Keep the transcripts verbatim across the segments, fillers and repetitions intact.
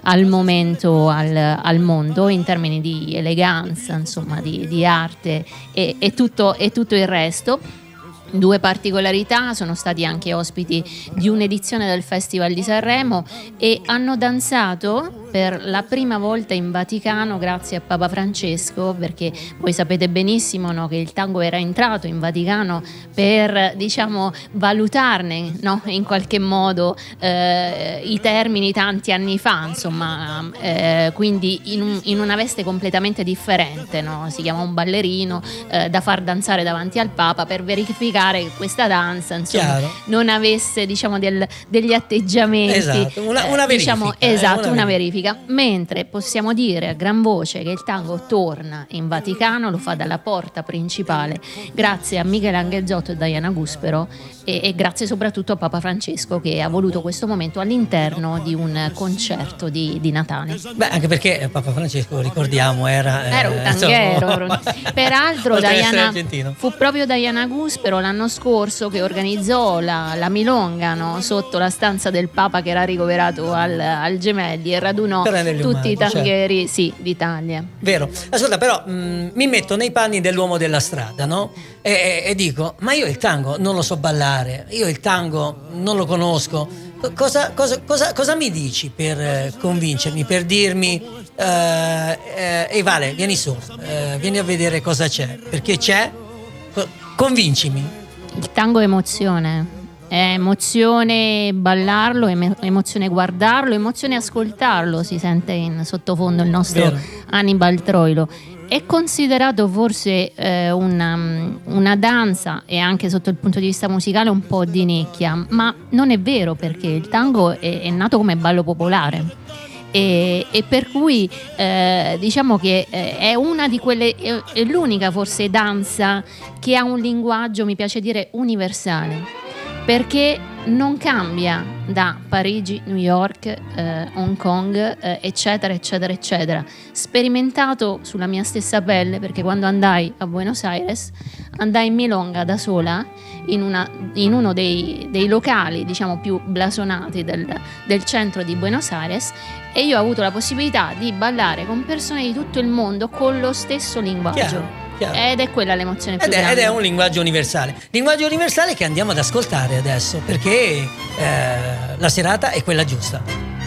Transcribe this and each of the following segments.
al momento al, al mondo in termini di eleganza, insomma di, di arte e, e, tutto, e tutto il resto. Due particolarità: sono stati anche ospiti di un'edizione del Festival di Sanremo e hanno danzato per la prima volta in Vaticano grazie a Papa Francesco, perché voi sapete benissimo, no, che il tango era entrato in Vaticano per, diciamo, valutarne, no, in qualche modo eh, i termini tanti anni fa, insomma, eh, quindi in, un, in una veste completamente differente, no? Si chiama un ballerino eh, da far danzare davanti al Papa per verificare che questa danza, insomma, Chiaro. non avesse, diciamo, del, degli atteggiamenti, esatto, una, una eh, diciamo, verifica, esatto, eh, una, una verifica. verifica. Mentre possiamo dire a gran voce che il tango torna in Vaticano, lo fa dalla porta principale grazie a Michelangelo Zotto e Diana Guspero e, e grazie soprattutto a Papa Francesco, che ha voluto questo momento all'interno di un concerto di, di Natale. Beh, anche perché Papa Francesco, ricordiamo, era eh, era un tanghero. Peraltro Diana, fu proprio Diana Guspero l'anno scorso che organizzò la, la milonga, no? Sotto la stanza del Papa che era ricoverato al, al Gemelli, e radunò tutti umani, i tangheri, certo. sì, d'Italia. Vero. Ascolta, però mh, mi metto nei panni dell'uomo della strada, no? E, e, e dico, ma io il tango non lo so ballare, io il tango non lo conosco. Cosa, cosa, cosa, cosa mi dici per eh, convincermi, per dirmi eh, eh, ehi Vale, vieni su, eh, vieni a vedere cosa c'è, perché c'è, convincimi. Il tango è emozione, è emozione ballarlo, è emozione guardarlo, è emozione ascoltarlo, si sente in sottofondo il nostro Vero. Annibal Troilo. È considerato forse eh, una, una danza, e anche sotto il punto di vista musicale un po' di nicchia, ma non è vero, perché il tango è, è nato come ballo popolare. E, e per cui eh, diciamo che eh, è una di quelle, è, è l'unica forse danza che ha un linguaggio, mi piace dire, universale, perché non cambia da Parigi, New York, eh, Hong Kong, eh, eccetera, eccetera, eccetera. Sperimentato sulla mia stessa pelle, perché quando andai a Buenos Aires andai in milonga da sola in, una, in uno dei, dei locali, diciamo, più blasonati del, del centro di Buenos Aires, e io ho avuto la possibilità di ballare con persone di tutto il mondo con lo stesso linguaggio. Chiaro. Chiaro. Ed è quella l'emozione più ed è, grande. Ed è un linguaggio universale. Linguaggio universale che andiamo ad ascoltare adesso, perché eh, la serata è quella giusta.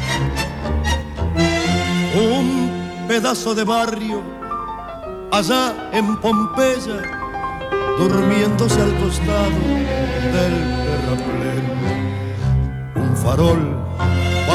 Un pedazo de barrio allá en Pompeya, durmiéndose al costado del terraplén. Un farol